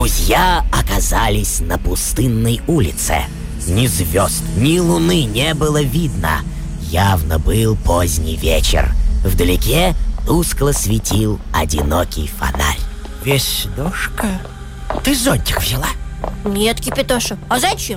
Друзья оказались на пустынной улице. Ни звезд, ни луны не было видно. Явно был поздний вечер. Вдалеке тускло светил одинокий фонарь. Весь дождь? Ты зонтик взяла? Нет, Кипятоша, а зачем?